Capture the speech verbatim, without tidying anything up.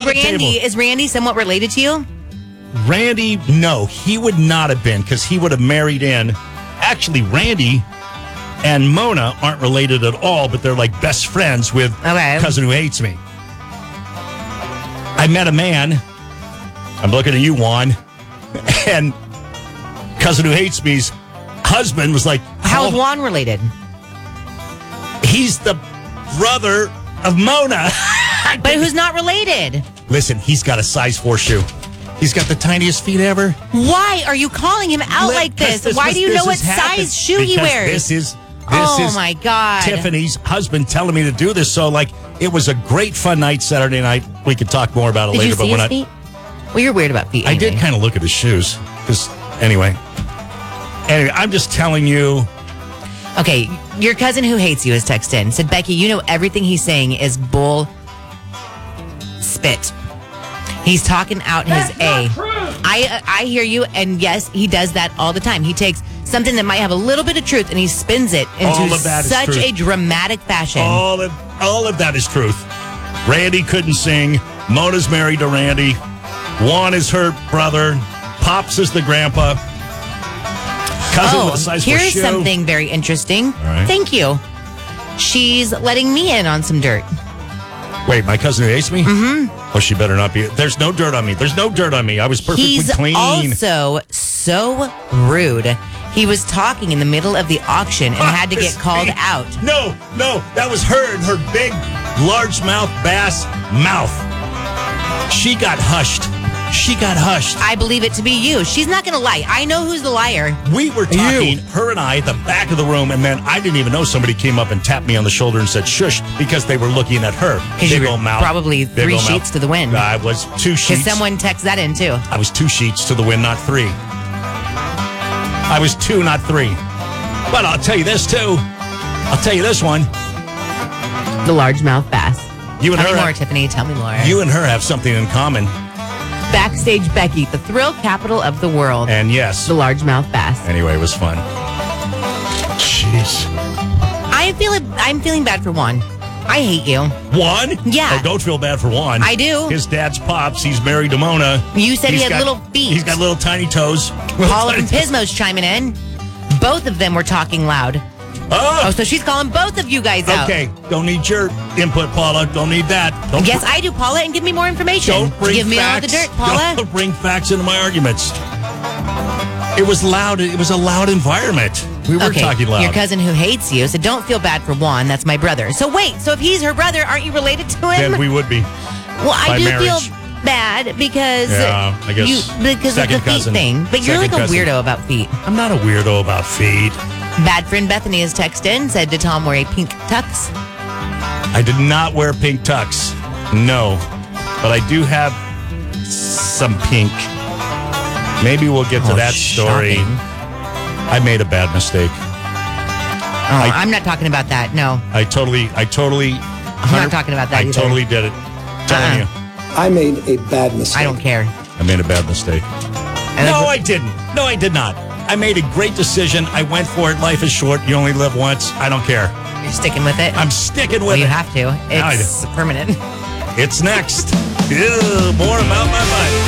Randy is Randy somewhat related to you? Randy, no, he would not have been because he would have married in. Actually, Randy and Mona aren't related at all, but they're like best friends with okay. Cousin Who Hates Me. I met a man. I'm looking at you, Juan, and Cousin Who Hates Me's husband was like, how is Juan related? He's the brother of Mona. But who's not related? Listen, he's got a size four shoe. He's got the tiniest feet ever. Why are you calling him out Let, like this? this Why was, do you know what happened. size shoe because he wears? This is this oh is my God. Tiffany's husband telling me to do this. So, like, it was a great fun night Saturday night. We could talk more about it Did later. You see but when his I, feet? Well, you're weird about feet. I anyway. did kind of look at his shoes. Because anyway, anyway, I'm just telling you. Okay, your cousin who hates you has texted in. Said, Becky, you know everything he's saying is bull spit. He's talking out his That's A. I I hear you, and yes, he does that all the time. He takes something that might have a little bit of truth and he spins it All into of that is such truth. a dramatic fashion. All of all of that is truth. Randy couldn't sing. Mona's married to Randy. Juan is her brother. Pops is the grandpa. Cousin oh, with a size four here's shoe. something very interesting. right. Thank you. She's letting me in on some dirt. Wait, my cousin who hates me? Mm-hmm. Oh, she better not be. There's no dirt on me. There's no dirt on me. I was perfectly He's clean. also so rude. He was talking in the middle of the auction and had to get called Me. out. No, no, that was her and her big, largemouth bass mouth. She got hushed. She got hushed. I believe it to be you. She's not going to lie. I know who's the liar. We were talking, her and I, at the back of the room, and then I didn't even know somebody came up and tapped me on the shoulder and said, shush, because they were looking at her. Because you Big were old mouth. probably Big three old sheets mouth. to the wind. I was two Because sheets. someone texted that in, too. I was two sheets to the wind, not three. I was two, not three. But I'll tell you this, too. I'll tell you this one. The largemouth bass. You and Tell her me more, have, Tiffany. Tell me more. You and her have something in common. Backstage Becky, the thrill capital of the world. And yes. The largemouth bass. Anyway, it was fun. Jeez. I feel it, I'm feeling bad for Juan. I hate you. Juan? Yeah. Oh, don't feel bad for Juan. I do. His dad's Pops. He's married to Mona. You said He's he had got- little feet. He's got little tiny toes. Paula and Pismo's chiming in. Both of them were talking loud. Oh, Oh, so she's calling both of you guys out. okay. Don't need your input, Paula. Don't need that. Don't Yes, br- I do, Paula, and give me more information. Don't bring give me facts. all the dirt, Paula. Don't bring facts into my arguments. It was loud. It was a loud environment. We were Okay, talking loud. your cousin who hates you, so don't feel bad for Juan. That's my brother. So wait, so if he's her brother, aren't you related to him? Then we would be. well, I by do marriage. feel bad because Yeah, I guess you because of second the feet cousin. thing. But you're Second like a cousin. weirdo about feet. I'm not a weirdo about feet. Bad friend Bethany has texted in, said, did Tom wear a pink tux? I did not wear pink tux. No. But I do have some pink. Maybe we'll get to Oh, that story. shocking. I made a bad mistake. Oh, I- I'm not talking about that. No. I totally, I totally. I'm not talking about that I either. totally did it. Telling Uh-uh. you. I made a bad mistake. I don't care. I made a bad mistake. And No, that's- I didn't. No, I did not. I made a great decision. I went for it. Life is short. You only live once. I don't care. You're sticking with it? I'm sticking with well, you it. have to. I It's permanent. It's next. Ew, more about my life.